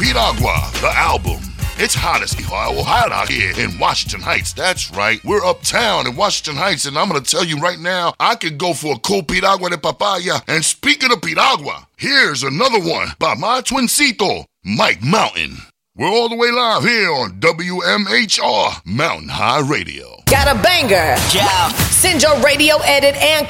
Piragua, the album. It's hot as hot out here in Washington Heights. That's right. We're uptown in Washington Heights, and I'm going to tell you right now, I could go for a cold piragua de papaya. And speaking of piragua, here's another one by my twincito, Mike Mountain. We're all the way live here on WMHR Mountain High Radio. Got a banger? Yeah. Send your radio edit and